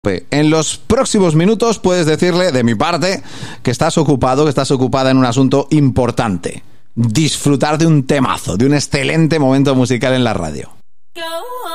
En los próximos minutos puedes decirle, de mi parte, que estás ocupado, que estás ocupada en un asunto importante. Disfrutar de un temazo, de un excelente momento musical en la radio.